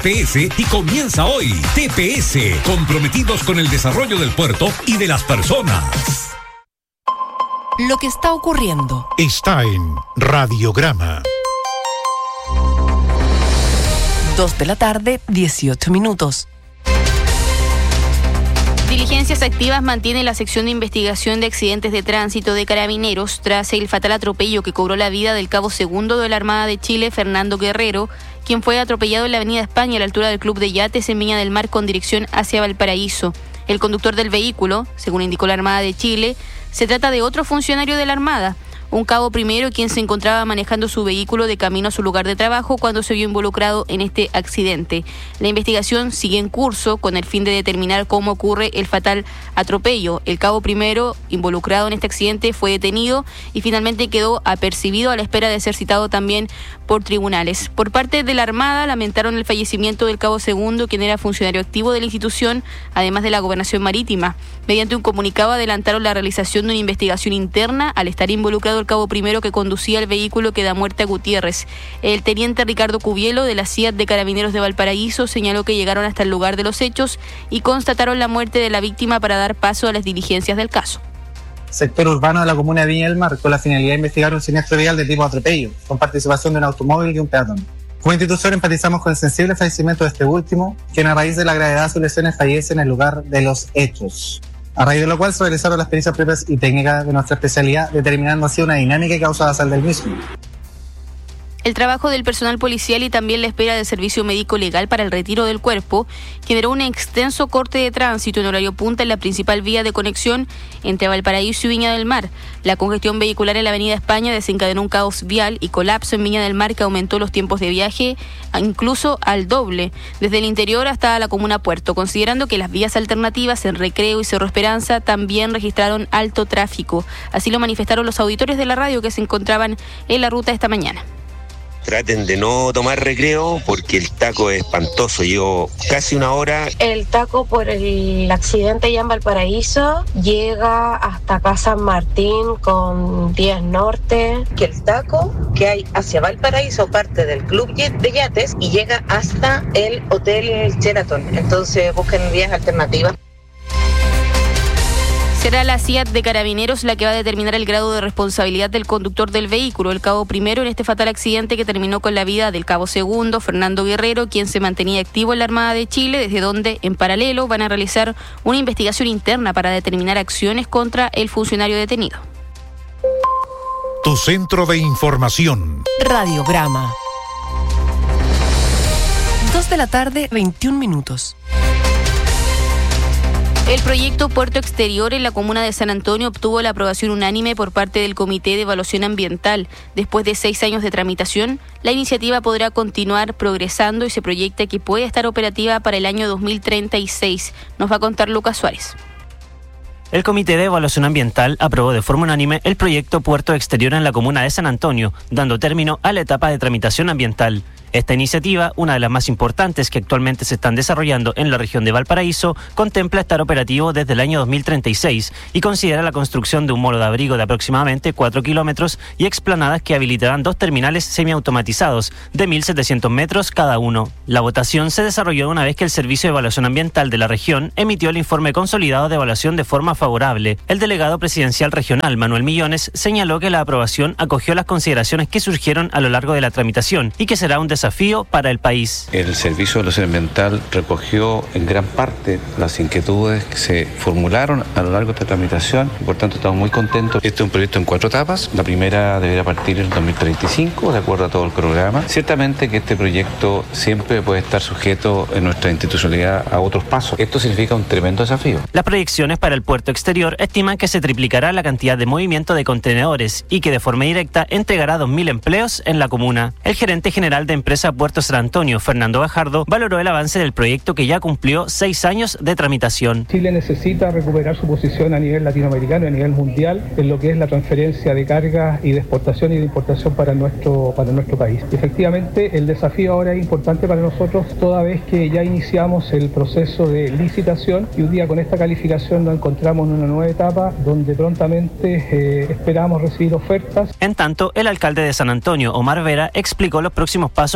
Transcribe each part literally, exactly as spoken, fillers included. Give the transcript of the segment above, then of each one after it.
T P S y comienza hoy. T P S, comprometidos con el desarrollo del puerto y de las personas. Lo que está ocurriendo está en Radiograma. Dos de la tarde, dieciocho minutos. Diligencias activas mantiene la sección de investigación de accidentes de tránsito de Carabineros tras el fatal atropello que cobró la vida del cabo segundo de la Armada de Chile, Fernando Guerrero, quien fue atropellado en la Avenida España a la altura del Club de Yates en Viña del Mar con dirección hacia Valparaíso. El conductor del vehículo, según indicó la Armada de Chile, se trata de otro funcionario de la Armada, un cabo primero quien se encontraba manejando su vehículo de camino a su lugar de trabajo cuando se vio involucrado en este accidente. La investigación sigue en curso con el fin de determinar cómo ocurre el fatal atropello. El cabo primero involucrado en este accidente fue detenido y finalmente quedó apercibido a la espera de ser citado también por tribunales. Por parte de la Armada lamentaron el fallecimiento del cabo segundo, quien era funcionario activo de la institución, además de la Gobernación Marítima. Mediante un comunicado adelantaron la realización de una investigación interna al estar involucrado el cabo primero que conducía el vehículo que da muerte a Gutiérrez. El teniente Ricardo Cubielo de la C I A T de Carabineros de Valparaíso señaló que llegaron hasta el lugar de los hechos y constataron la muerte de la víctima para dar paso a las diligencias del caso. Sector urbano de la comuna de Viña del Mar con la finalidad de investigar un siniestro vial de tipo atropello, con participación de un automóvil y un peatón. Como institución empatizamos con el sensible fallecimiento de este último, quien a raíz de la gravedad de sus lesiones fallece en el lugar de los hechos. A raíz de lo cual se realizaron las pericias propias y técnicas de nuestra especialidad, determinando así una dinámica y causa sal del mismo. El trabajo del personal policial y también la espera del servicio médico legal para el retiro del cuerpo generó un extenso corte de tránsito en horario punta en la principal vía de conexión entre Valparaíso y Viña del Mar. La congestión vehicular en la Avenida España desencadenó un caos vial y colapso en Viña del Mar que aumentó los tiempos de viaje incluso al doble, desde el interior hasta la comuna Puerto, considerando que las vías alternativas en Recreo y Cerro Esperanza también registraron alto tráfico. Así lo manifestaron los auditores de la radio que se encontraban en la ruta esta mañana. Traten de no tomar Recreo porque el taco es espantoso. Llevo casi una hora. El taco por el accidente allá en Valparaíso llega hasta acá San Martín con diez Norte. Que el taco que hay hacia Valparaíso parte del Club de Yates y llega hasta el Hotel Sheraton. Entonces busquen vías alternativas. Será la C I A T de Carabineros la que va a determinar el grado de responsabilidad del conductor del vehículo, el cabo primero en este fatal accidente que terminó con la vida del cabo segundo, Fernando Guerrero, quien se mantenía activo en la Armada de Chile, desde donde, en paralelo, van a realizar una investigación interna para determinar acciones contra el funcionario detenido. Tu centro de información. Radiograma. Dos de la tarde, veintiún minutos. El proyecto Puerto Exterior en la comuna de San Antonio obtuvo la aprobación unánime por parte del Comité de Evaluación Ambiental. Después de seis años de tramitación, la iniciativa podrá continuar progresando y se proyecta que puede estar operativa para el año dos mil treinta y seis. Nos va a contar Lucas Suárez. El Comité de Evaluación Ambiental aprobó de forma unánime el proyecto Puerto Exterior en la comuna de San Antonio, dando término a la etapa de tramitación ambiental. Esta iniciativa, una de las más importantes que actualmente se están desarrollando en la región de Valparaíso, contempla estar operativo desde el año dos mil treinta y seis y considera la construcción de un molo de abrigo de aproximadamente cuatro kilómetros y explanadas que habilitarán dos terminales semiautomatizados de mil setecientos metros cada uno. La votación se desarrolló una vez que el Servicio de Evaluación Ambiental de la región emitió el informe consolidado de evaluación de forma favorable. El delegado presidencial regional, Manuel Millones, señaló que la aprobación acogió las consideraciones que surgieron a lo largo de la tramitación y que será un desafío desafío para el país. El Servicio de Evaluación Ambiental recogió en gran parte las inquietudes que se formularon a lo largo de esta tramitación y por tanto estamos muy contentos. Este es un proyecto en cuatro etapas. La primera deberá partir en dos mil treinta y cinco, de acuerdo a todo el programa. Ciertamente que este proyecto siempre puede estar sujeto en nuestra institucionalidad a otros pasos. Esto significa un tremendo desafío. Las proyecciones para el puerto exterior estiman que se triplicará la cantidad de movimiento de contenedores y que de forma directa entregará dos mil empleos en la comuna. El gerente general de empresa Puerto San Antonio, Fernando Gajardo, valoró el avance del proyecto que ya cumplió seis años de tramitación. Chile necesita recuperar su posición a nivel latinoamericano y a nivel mundial en lo que es la transferencia de cargas y de exportación y de importación para nuestro, para nuestro país. Efectivamente, el desafío ahora es importante para nosotros toda vez que ya iniciamos el proceso de licitación y un día con esta calificación nos encontramos en una nueva etapa donde prontamente eh, esperamos recibir ofertas. En tanto, el alcalde de San Antonio, Omar Vera, explicó los próximos pasos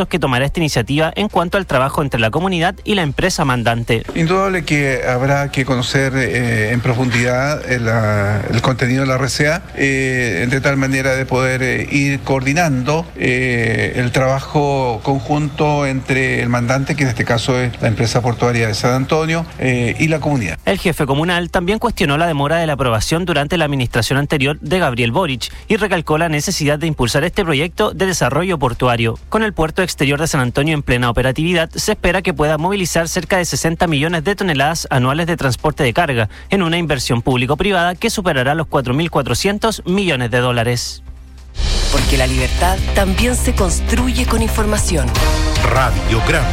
pasos que tomará esta iniciativa en cuanto al trabajo entre la comunidad y la empresa mandante. Indudable que habrá que conocer eh, en profundidad el, el contenido de la R C A, eh, de tal manera de poder eh, ir coordinando eh, el trabajo conjunto entre el mandante, que en este caso es la empresa portuaria de San Antonio, eh, y la comunidad. El jefe comunal también cuestionó la demora de la aprobación durante la administración anterior de Gabriel Boric y recalcó la necesidad de impulsar este proyecto de desarrollo portuario. Con el puerto exterior de San Antonio en plena operatividad, se espera que pueda movilizar cerca de sesenta millones de toneladas anuales de transporte de carga en una inversión público-privada que superará los cuatro mil cuatrocientos millones de dólares. Porque la libertad también se construye con información. Radiograma.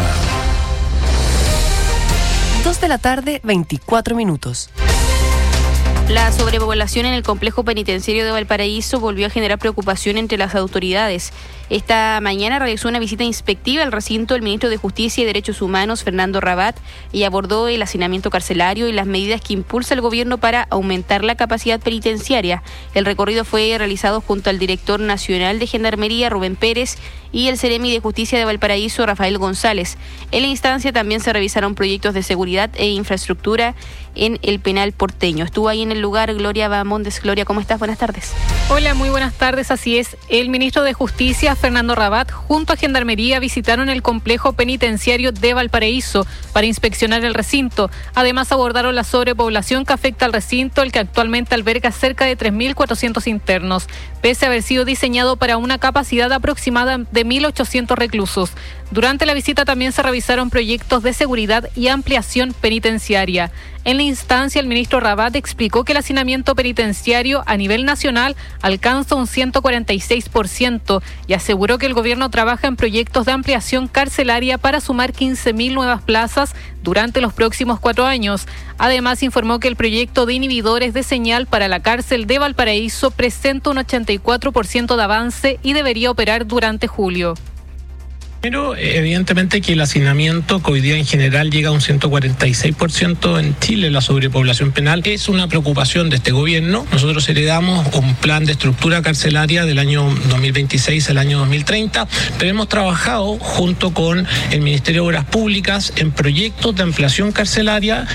Dos de la tarde, veinticuatro minutos. La sobrepoblación en el complejo penitenciario de Valparaíso volvió a generar preocupación entre las autoridades. Esta mañana realizó una visita inspectiva al recinto el ministro de Justicia y Derechos Humanos, Fernando Rabat, y abordó el hacinamiento carcelario y las medidas que impulsa el gobierno para aumentar la capacidad penitenciaria. El recorrido fue realizado junto al director nacional de Gendarmería, Rubén Pérez, y el Seremi de Justicia de Valparaíso, Rafael González. En la instancia también se revisaron proyectos de seguridad e infraestructura en el penal porteño. Estuvo ahí en el lugar Gloria Bamondes. Gloria, ¿cómo estás? Buenas tardes. Hola, muy buenas tardes. Así es, el ministro de Justicia, Fernando Rabat, junto a Gendarmería visitaron el complejo penitenciario de Valparaíso para inspeccionar el recinto. Además abordaron la sobrepoblación que afecta al recinto, el que actualmente alberga cerca de tres mil cuatrocientos internos, pese a haber sido diseñado para una capacidad aproximada de mil ochocientos reclusos. Durante la visita también se revisaron proyectos de seguridad y ampliación penitenciaria. En la instancia, el ministro Rabat explicó que el hacinamiento penitenciario a nivel nacional alcanza un ciento cuarenta y seis por ciento y aseguró que el gobierno trabaja en proyectos de ampliación carcelaria para sumar quince mil nuevas plazas durante los próximos cuatro años. Además, informó que el proyecto de inhibidores de señal para la cárcel de Valparaíso presenta un ochenta y cuatro por ciento de avance y debería operar durante julio. Primero, evidentemente que el hacinamiento, que hoy día en general llega a un ciento cuarenta y seis por ciento en Chile, la sobrepoblación penal, es una preocupación de este gobierno. Nosotros heredamos un plan de estructura carcelaria del año dos mil veintiséis al año dos mil treinta, pero hemos trabajado junto con el Ministerio de Obras Públicas en proyectos de ampliación carcelaria.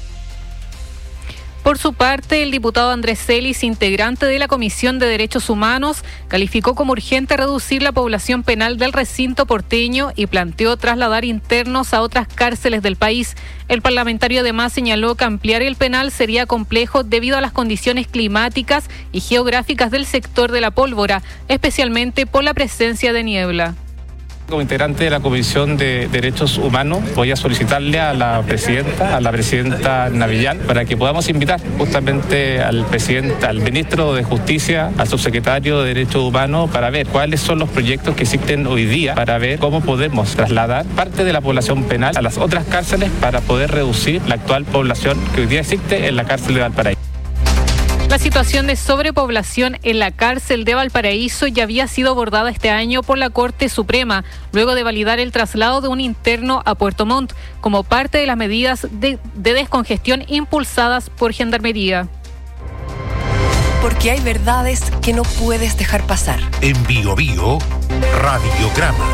Por su parte, el diputado Andrés Celis, integrante de la Comisión de Derechos Humanos, calificó como urgente reducir la población penal del recinto porteño y planteó trasladar internos a otras cárceles del país. El parlamentario además señaló que ampliar el penal sería complejo debido a las condiciones climáticas y geográficas del sector de la Pólvora, especialmente por la presencia de niebla. Como integrante de la Comisión de Derechos Humanos, voy a solicitarle a la presidenta, a la presidenta Navillán, para que podamos invitar justamente al presidente, al ministro de Justicia, al subsecretario de Derechos Humanos, para ver cuáles son los proyectos que existen hoy día, para ver cómo podemos trasladar parte de la población penal a las otras cárceles para poder reducir la actual población que hoy día existe en la cárcel de Valparaíso. La situación de sobrepoblación en la cárcel de Valparaíso ya había sido abordada este año por la Corte Suprema, luego de validar el traslado de un interno a Puerto Montt, como parte de las medidas de, de descongestión impulsadas por Gendarmería. Porque hay verdades que no puedes dejar pasar. En Bio Bio, Radiograma.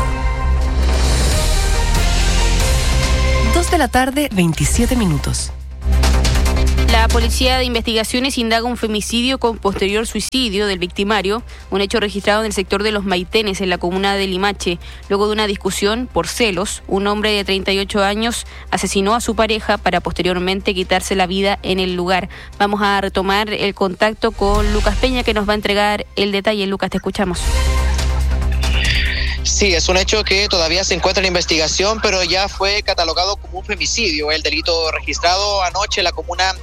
Dos de la tarde, veintisiete minutos. La Policía de Investigaciones indaga un femicidio con posterior suicidio del victimario, un hecho registrado en el sector de Los Maitenes, en la comuna de Limache. Luego de una discusión por celos, un hombre de treinta y ocho años asesinó a su pareja para posteriormente quitarse la vida en el lugar. Vamos a retomar el contacto con Lucas Peña, que nos va a entregar el detalle. Lucas, te escuchamos. Sí, es un hecho que todavía se encuentra en investigación, pero ya fue catalogado como un femicidio. El delito registrado anoche en la comuna